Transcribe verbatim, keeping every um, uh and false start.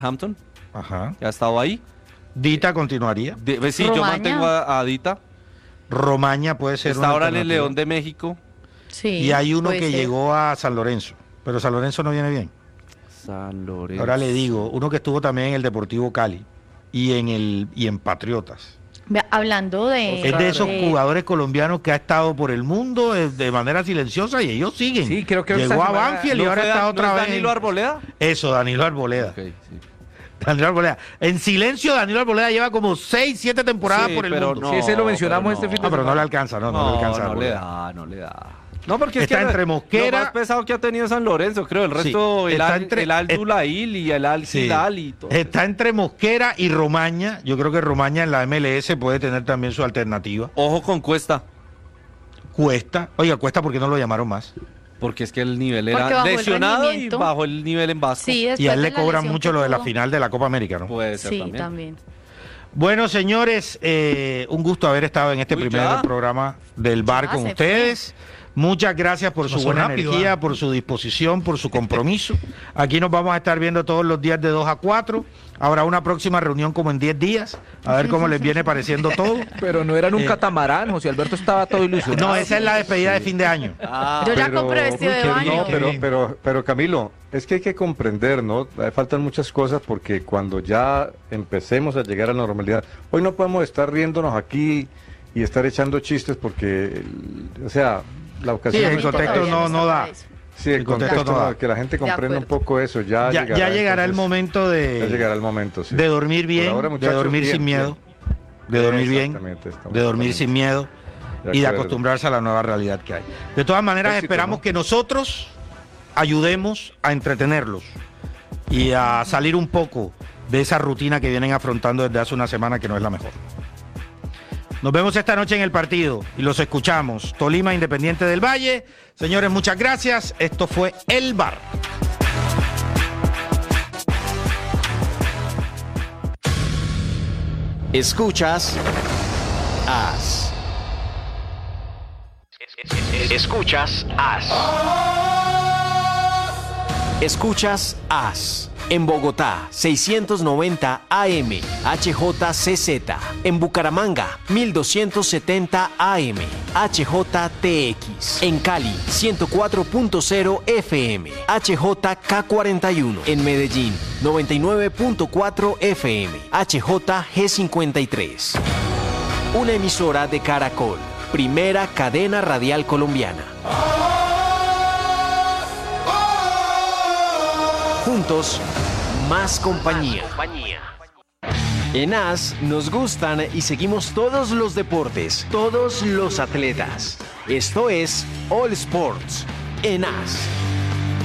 Hampton, Ajá. que ha estado ahí. Dita continuaría. De, pues sí, yo Romaña. mantengo a, a Dita. Romaña puede ser Está una ahora en el alternativa. León de México. Sí, Y hay uno puede que ser. llegó a San Lorenzo, pero San Lorenzo no viene bien. San Lorenzo. Ahora le digo, uno que estuvo también en el Deportivo Cali y en el y en Patriotas. Vea, hablando de... Es de esos de- jugadores colombianos que ha estado por el mundo eh, de manera silenciosa y ellos siguen. Sí, creo que llegó esta a semana- Banfield ¿No y ahora fue está Dan- otra ¿no es vez. en- Danilo Arboleda? Eso, Danilo Arboleda. Ok, sí. Danilo Arboleda. En silencio, Danilo Arboleda lleva como seis, siete temporadas Sí, por el pero mundo. no, Sí, ese lo mencionamos pero este fin Ah, de pero no semana. le alcanza, no, no, No, le alcanza. a no le Arboleda. da, no le da. No, porque es Está que entre Mosquera- lo más pesado que ha tenido San Lorenzo, creo. El Sí, resto, el, está Al, entre- el Al es- Dulail y el Al Sí. Hilal y todo. Está entre Mosquera y Romaña. Yo creo que Romaña en la M L S puede tener también su alternativa. Ojo con Cuesta, Cuesta. Oiga, Cuesta porque no lo llamaron más. porque es que el nivel Porque era bajó el lesionado y rendimiento. bajó el nivel en Vasco. Sí, después Y a él de le la cobran lesión mucho que lo de la tuvo. final de la Copa América, ¿no? Puede ser Sí, también. también. Bueno, señores, eh, un gusto haber estado en este Uy, primer ya. programa del bar Ya con se ustedes. Muchas gracias por su Pasó buena rápido, energía, ¿ah? por su disposición, por su compromiso. Aquí nos vamos a estar viendo todos los días de dos a cuatro. Habrá una próxima reunión como en diez días, a ver cómo les viene pareciendo todo. Pero no eran un Eh. catamarán, José Alberto estaba todo ilusionado. No, esa es la despedida de fin de año. Ah, Yo ya Pero- compré vestido de Uy, qué baño. No, pero, bien. pero, pero Camilo, es que hay que comprender, ¿no? Eh, Faltan muchas cosas porque cuando ya empecemos a llegar a la normalidad, hoy no podemos estar riéndonos aquí y estar echando chistes porque, o sea, la Sí, ocasión... el no está contexto para no- eso. no da. Sí, el el contexto contexto, no da. no, que la gente comprenda un acuerdo. poco eso, ya, Ya, llegará. ya llegará el entonces, momento Ya llegará de, el momento, sí. de dormir Por bien, ahora, de muchachos, dormir bien, sin miedo, bien. de dormir bien, Exactamente, estamos de dormir totalmente sin miedo de y de acuerdo. acostumbrarse a la nueva realidad que hay. De todas maneras, Éxito, esperamos ¿no? que nosotros ayudemos a entretenerlos y a salir un poco de esa rutina que vienen afrontando desde hace una semana que no es la mejor. Nos vemos esta noche en el partido y los escuchamos. Tolima Independiente del Valle. Señores, muchas gracias. Esto fue El Bar. Escuchas As. Escuchas As. Escuchas As. En Bogotá, seiscientos noventa A M, H J C Z. En Bucaramanga, mil doscientos setenta A M, H J T X. En Cali, ciento cuatro punto cero F M, H J K cuarenta y uno. En Medellín, noventa y nueve punto cuatro F M, H J G cincuenta y tres. Una emisora de Caracol, primera cadena radial colombiana. Juntos, más compañía. En As nos gustan y seguimos todos los deportes, todos los atletas. Esto es All Sports en As.